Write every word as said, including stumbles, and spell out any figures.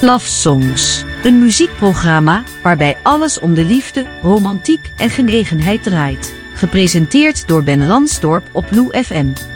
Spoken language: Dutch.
Love Songs, een muziekprogramma waarbij alles om de liefde, romantiek en genegenheid draait. Gepresenteerd door Ben Ransdorp op Lou F M.